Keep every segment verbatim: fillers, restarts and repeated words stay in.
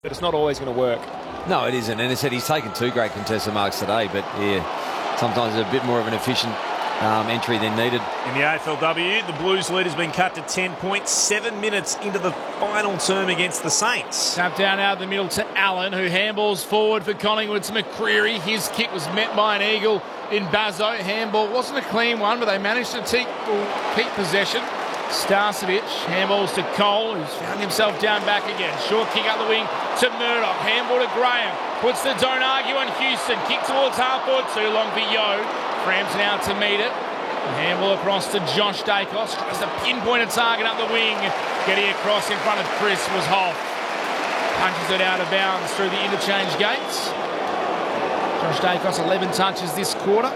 But it's not always going to work. No, it isn't. And I said he's taken two great contested marks today, but yeah, sometimes a bit more of an efficient um, entry than needed. In the A F L W, the Blues lead has been cut to ten point seven minutes into the final term against the Saints. Tap down out of the middle to Allen, who handballs forward for Collingwood to McCreery. His kick was met by an eagle in Bazzo. Handball wasn't a clean one, but they managed to keep, keep possession. Starcevic handballs to Cole, who's found himself down back again. Short kick up the wing to Murdoch. Handball to Graham. Puts the don't argue on Houston. Kick towards half forward. Too long for Yo. Frampton out to meet it. Handball across to Josh Dacos. Tries to pinpoint a target up the wing. Getting across in front of Chris was Hoff. Punches it out of bounds through the interchange gates. Josh Dacos, eleven touches this quarter.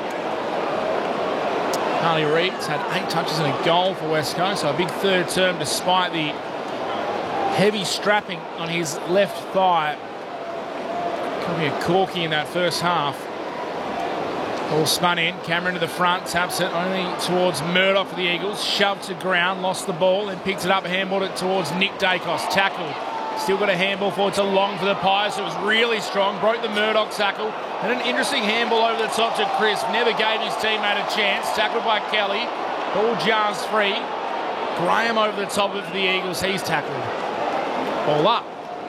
Harley Reid's had eight touches and a goal for West Coast, so a big third term despite the heavy strapping on his left thigh. Could be a corky in that first half. All spun in, Cameron to the front, taps it only towards Murdoch for the Eagles, shoved to ground, lost the ball, then picked it up, handballed it towards Nick Dacos, tackled. Still got a handball forward to Long for the Pies, so it was really strong, broke the Murdoch tackle, and an interesting handball over the top to Chris, never gave his teammate a chance, tackled by Kelly, ball jars free, Graham over the top of the Eagles, he's tackled. Ball up.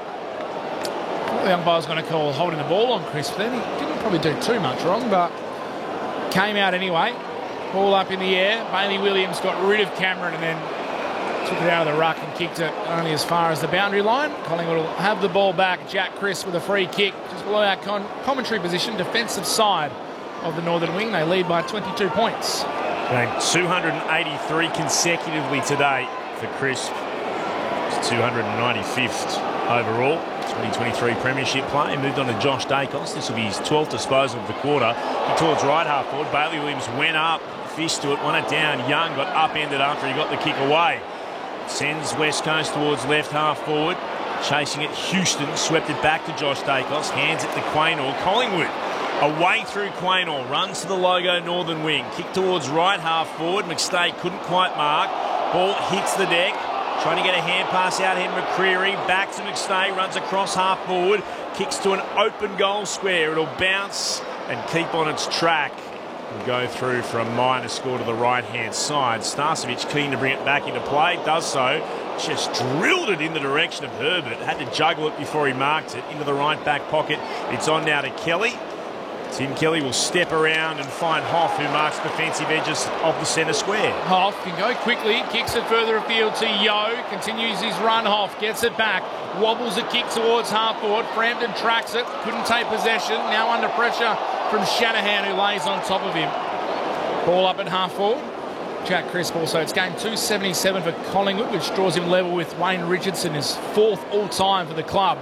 The umpire's going to call holding the ball on Chris, but then he didn't probably do too much wrong, but came out anyway. Ball up in the air, Bailey Williams got rid of Cameron and then took it out of the ruck and kicked it only as far as the boundary line. Collingwood will have the ball back. Jack Chris with a free kick just below our con commentary position, defensive side of the Northern Wing. They lead by twenty-two points. Game two hundred eighty-three consecutively today for Chris. It's two hundred ninety-fifth overall. twenty twenty-three Premiership play. Moved on to Josh Dacos. This will be his twelfth disposal of the quarter. He towards right half forward. Bailey Williams went up, fished to it, won it down. Young got upended after he got the kick away. Sends West Coast towards left half forward. Chasing it, Houston swept it back to Josh Dacos. Hands it to Quaynor. Collingwood away through Quaynor. Runs to the logo Northern Wing. Kick towards right half forward. McStay couldn't quite mark. Ball hits the deck. Trying to get a hand pass out here. McCreery back to McStay. Runs across half forward. Kicks to an open goal square. It'll bounce and keep on its track. And go through for a minor score to the right-hand side. Starcevic keen to bring it back into play. Does so. Just drilled it in the direction of Herbert. Had to juggle it before he marked it. Into the right back pocket. It's on now to Kelly. Tim Kelly will step around and find Hoff, who marks defensive edges of the centre square. Hoff can go quickly, kicks it further afield to Yo, continues his run. Hoff gets it back, wobbles a kick towards half forward. Frampton tracks it, couldn't take possession. Now under pressure from Shanahan, who lays on top of him. Ball up at half forward. Jack Crisp also. It's game two seventy-seven for Collingwood, which draws him level with Wayne Richardson, his fourth all-time for the club.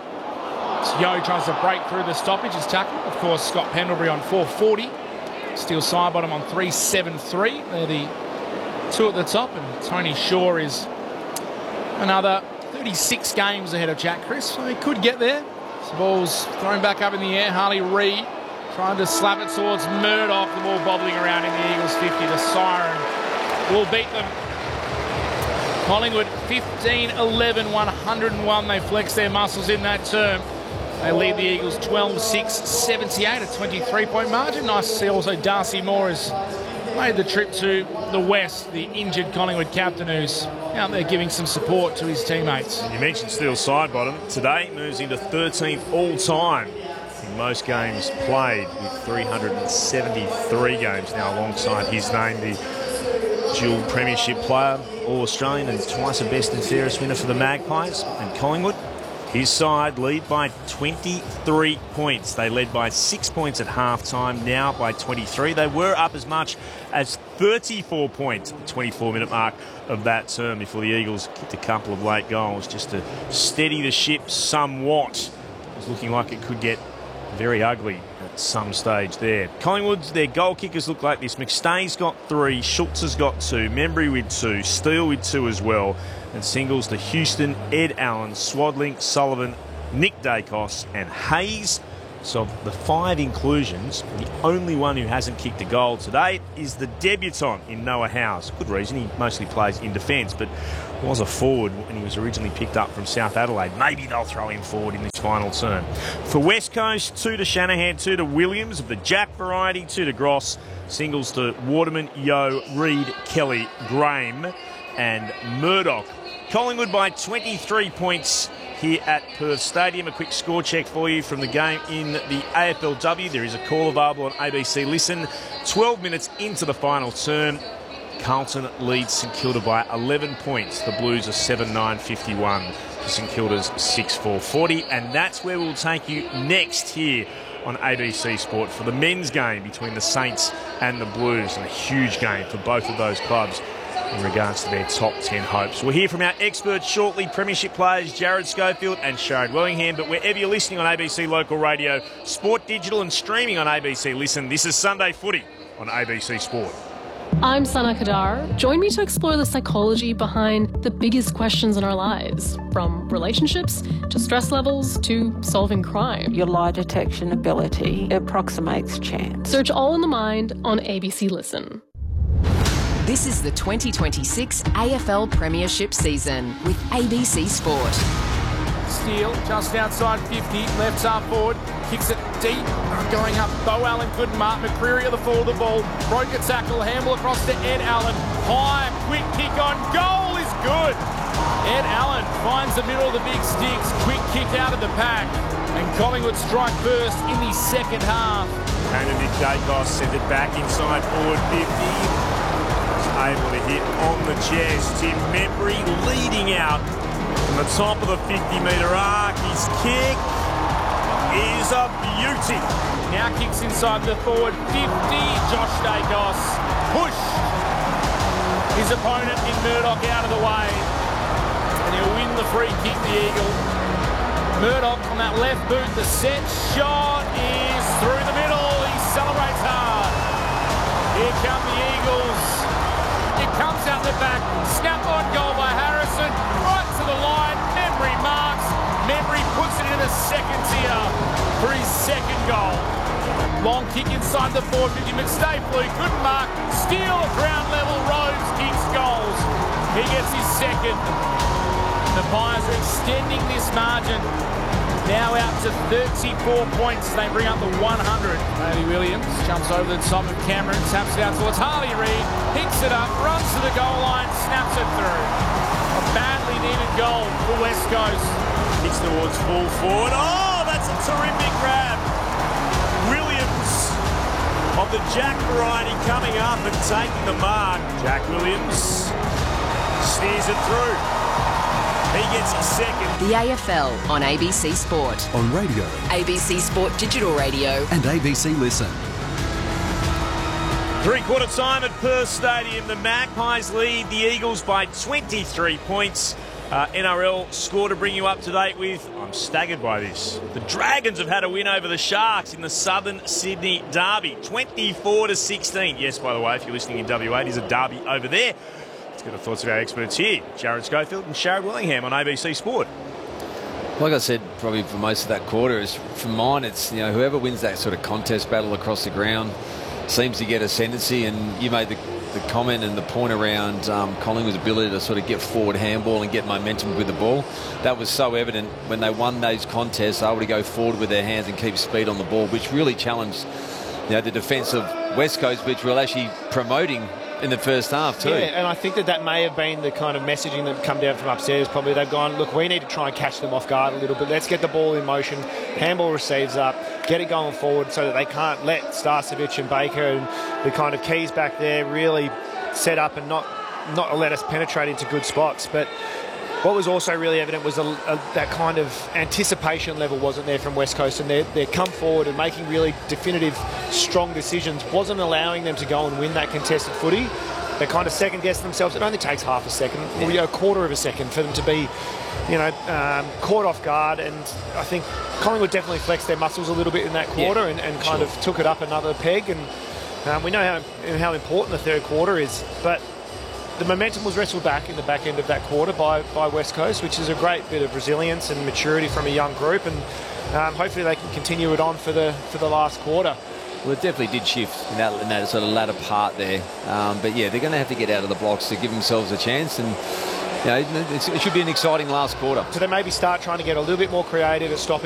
Yo tries to break through the stoppage, his tackle. Of course, Scott Pendlebury on four forty. Steele Sidebottom on three seventy-three. They're the two at the top, and Tony Shaw is another thirty-six games ahead of Jack Crisp, so he could get there. The ball's thrown back up in the air. Harley Reid trying to slap it towards Murdoch. The ball bobbling around in the Eagles fifty. The siren will beat them. Collingwood fifteen eleven, one hundred and one. They flex their muscles in that term. They lead the Eagles twelve six, seventy-eight, a twenty-three point margin. Nice to see also Darcy Moore has made the trip to the West, the injured Collingwood captain who's out there giving some support to his teammates. You mentioned Steele Sidebottom. Today moves into thirteenth all-time in most games played with three hundred seventy-three games now alongside his name, the dual premiership player, All-Australian and twice a best and fairest winner for the Magpies. And Collingwood, his side lead by twenty-three points. They led by six points at half-time, now by twenty-three. They were up as much as thirty-four points at the twenty-four minute mark of that term before the Eagles kicked a couple of late goals just to steady the ship somewhat. It was looking like it could get very ugly at some stage there. Collingwood's, their goal kickers look like this. McStay's got three, Schultz has got two, Membry with two, Steele with two as well. And singles to Houston, Ed Allen, Swadling, Sullivan, Nick Dacos and Hayes. So the five inclusions, the only one who hasn't kicked a goal today is the debutant in Noah Howes. Good reason, he mostly plays in defence, but was a forward when he was originally picked up from South Adelaide. Maybe they'll throw him forward in this final term. For West Coast, two to Shanahan, two to Williams of the Jack variety, two to Gross. Singles to Waterman, Yeo, Reid, Kelly, Graham and Murdoch. Collingwood by twenty-three points here at Perth Stadium. A quick score check for you from the game in the A F L W. There is a call available on A B C Listen. twelve minutes into the final term. Carlton leads St Kilda by eleven points. The Blues are seven nine fifty-one to St Kilda's six four forty. And that's where we'll take you next here on A B C Sport for the men's game between the Saints and the Blues. And a huge game for both of those clubs in regards to their top ten hopes. We'll hear from our experts shortly, Premiership players Jared Schofield and Sharad Wellingham. But wherever you're listening on A B C Local Radio, Sport Digital and streaming on A B C Listen, this is Sunday Footy on A B C Sport. I'm Sana Kadar. Join me to explore the psychology behind the biggest questions in our lives, from relationships to stress levels to solving crime. Your lie detection ability approximates chance. Search All in the Mind on A B C Listen. This is the twenty twenty-six A F L Premiership season with A B C Sport. Steele just outside fifty, left half forward, kicks it deep, going up. Bo Allen couldn't mark. McCreary at the fall of the ball, broke a tackle, handle across to Ed Allen. High, quick kick on goal is good. Ed Allen finds the middle of the big sticks, quick kick out of the pack, and Collingwood strike first in the second half. And Nick Dacos sent it back inside forward fifty. Able to hit on the chest. Tim Membry leading out from the top of the fifty metre arc. His kick is a beauty. Now kicks inside the forward fifty. Josh Dacos pushed his opponent in Murdoch out of the way. And he'll win the free kick, the Eagle. Murdoch on that left boot. The set shot is through the middle. He celebrates hard. Here come the Eagles. It comes out the back, snap on goal by Harrison, right to the line, Membry marks, Membry puts it in the second tier for his second goal. Long kick inside the four fifty, McStaplew couldn't mark, Steele at ground level, Rhodes kicks goals. He gets his second. The Pies are extending this margin, now out to thirty-four points. They bring up the one hundred. Bailey Williams jumps over the top of Cameron, taps it out towards Harley Reid, picks it up, runs to the goal line, snaps it through. A badly needed goal for West Coast. Kicks towards full forward. Oh, that's a terrific grab. Williams of the Jack variety coming up and taking the mark. Jack Williams steers it through. He gets his second. The A F L on A B C Sport. On radio. A B C Sport Digital Radio. And A B C Listen. Three-quarter time at Perth Stadium. The Magpies lead the Eagles by twenty-three points. Uh, N R L score to bring you up to date with. I'm staggered by this. The Dragons have had a win over the Sharks in the Southern Sydney Derby. twenty-four to sixteen. Yes, by the way, if you're listening in W A, it is a derby over there. Let's get the thoughts of our experts here. Jared Schofield and Sharad Wellingham on A B C Sport. Like I said, probably for most of that quarter, is for mine, it's, you know, whoever wins that sort of contest battle across the ground seems to get ascendancy. And you made the, the comment and the point around um, Collingwood's ability to sort of get forward handball and get momentum with the ball. That was so evident when they won those contests, able to go forward with their hands and keep speed on the ball, which really challenged, you know, the defence of West Coast, which were actually promoting in the first half too. Yeah, and I think that that may have been the kind of messaging that come down from upstairs. Probably they've gone, look, we need to try and catch them off guard a little bit. Let's get the ball in motion, handball receives up, get it going forward so that they can't let Starcevic and Baker and the kind of keys back there really set up and not, not let us penetrate into good spots. But what was also really evident was a, a, that kind of anticipation level wasn't there from West Coast, and their, their come forward and making really definitive, strong decisions wasn't allowing them to go and win that contested footy. They kind of second-guessed themselves. It only takes half a second, or, you know, a quarter of a second for them to be, you know, um, caught off guard. And I think Collingwood definitely flexed their muscles a little bit in that quarter, yeah, and, and kind sure. of took it up another peg. And um, we know how, how important the third quarter is, but the momentum was wrestled back in the back end of that quarter by, by West Coast, which is a great bit of resilience and maturity from a young group, and um, hopefully they can continue it on for the for the last quarter. Well, it definitely did shift in that, in that sort of latter part there. Um, but yeah, they're going to have to get out of the blocks to give themselves a chance, and you know, it's, it should be an exciting last quarter. So they maybe start trying to get a little bit more creative at stopping